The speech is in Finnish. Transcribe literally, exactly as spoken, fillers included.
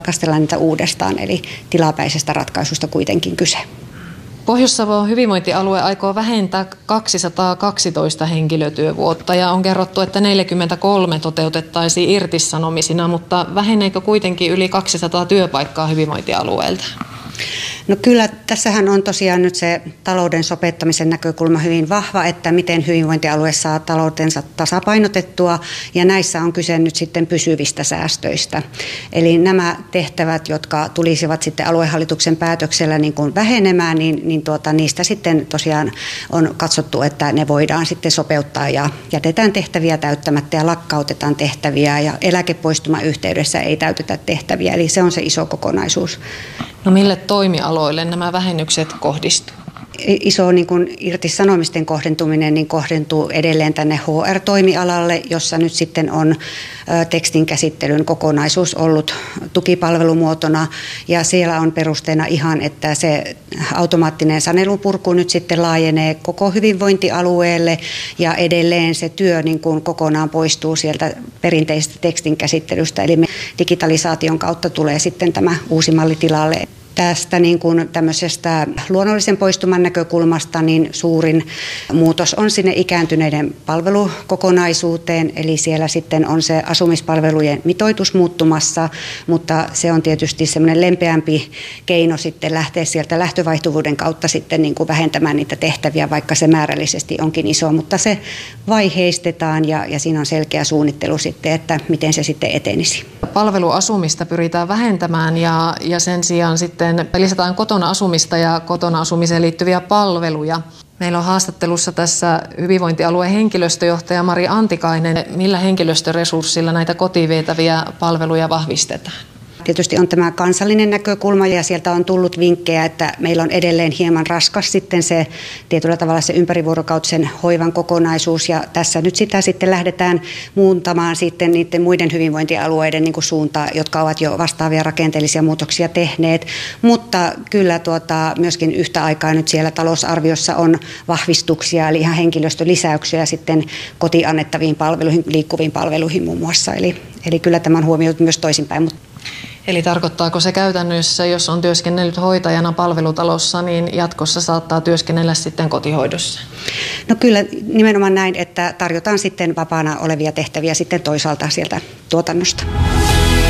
tarkastellaan niitä uudestaan, eli tilapäisestä ratkaisusta kuitenkin kyse. Pohjois-Savon hyvinvointialue aikoo vähentää kaksisataakaksitoista henkilötyövuotta ja on kerrottu, että neljäkymmentäkolme toteutettaisiin irtisanomisina, mutta väheneekö kuitenkin yli kaksisataa työpaikkaa hyvinvointialueelta? No kyllä, tässähän on tosiaan nyt se talouden sopeuttamisen näkökulma hyvin vahva, että miten hyvinvointialue saa taloutensa tasapainotettua, ja näissä on kyse nyt sitten pysyvistä säästöistä. Eli nämä tehtävät, jotka tulisivat sitten aluehallituksen päätöksellä niin kuin vähenemään, niin, niin tuota, niistä sitten tosiaan on katsottu, että ne voidaan sitten sopeuttaa ja jätetään tehtäviä täyttämättä ja lakkautetaan tehtäviä ja eläkepoistuman yhteydessä ei täytetä tehtäviä, eli se on se iso kokonaisuus. No mille toimialoille nämä vähennykset kohdistuvat? Iso niin kuin irtisanomisten kohdentuminen niin kohdentuu edelleen tänne H R-toimialalle, jossa nyt sitten on tekstin käsittelyn kokonaisuus ollut tukipalvelumuotona, ja siellä on perusteena ihan, että se automaattinen sanelupurku nyt sitten laajenee koko hyvinvointialueelle, ja edelleen se työ niin kuin kokonaan poistuu sieltä perinteisestä tekstin käsittelystä, eli digitalisaation kautta tulee sitten tämä uusi malli tilalle. Tästä niin kuin tämmöisestä luonnollisen poistuman näkökulmasta niin suurin muutos on sinne ikääntyneiden palvelukokonaisuuteen, eli siellä sitten on se asumispalvelujen mitoitus muuttumassa, mutta se on tietysti semmoinen lempeämpi keino sitten lähteä sieltä lähtövaihtuvuuden kautta sitten niin kuin vähentämään niitä tehtäviä, vaikka se määrällisesti onkin iso, mutta se vaiheistetaan ja, ja siinä on selkeä suunnittelu sitten, että miten se sitten etenisi. Palveluasumista pyritään vähentämään ja, ja sen sijaan sitten lisätään kotona asumista ja kotona asumiseen liittyviä palveluja. Meillä on haastattelussa tässä hyvinvointialueen henkilöstöjohtaja Mari Antikainen. Millä henkilöstöresurssilla näitä kotiin vietäviä palveluja vahvistetaan? Tietysti on tämä kansallinen näkökulma ja sieltä on tullut vinkkejä, että meillä on edelleen hieman raskas sitten se tietyllä tavalla se ympärivuorokautisen hoivan kokonaisuus, ja tässä nyt sitä sitten lähdetään muuntamaan sitten niiden muiden hyvinvointialueiden niin kuin suuntaan, jotka ovat jo vastaavia rakenteellisia muutoksia tehneet, mutta kyllä tuota, myöskin yhtä aikaa nyt siellä talousarviossa on vahvistuksia, eli ihan henkilöstölisäyksiä sitten kotiin annettaviin palveluihin, liikkuviin palveluihin muun muassa, eli, eli kyllä tämä on huomioitu myös toisinpäin. Eli tarkoittaako se käytännössä, jos on työskennellyt hoitajana palvelutalossa, niin jatkossa saattaa työskennellä sitten kotihoidossa? No kyllä nimenomaan näin, että tarjotaan sitten vapaana olevia tehtäviä sitten toisaalta sieltä tuotannosta.